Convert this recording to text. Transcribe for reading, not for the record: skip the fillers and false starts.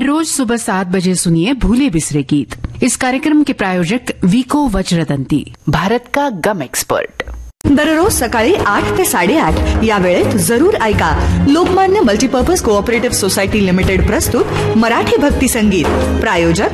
हर रोज सुबह 7 बजे सुनिए भूले बिसरे गीत। इस कार्यक्रम के प्रायोजक विको वज्रदंती, भारत का गम एक्सपर्ट। दररोज सकाळी 8 ते 8:30 या वेळेत जरूर ऐका Lokmanya multipurpose cooperative society limited प्रस्तुत मराठी भक्ती संगीत। प्रायोजक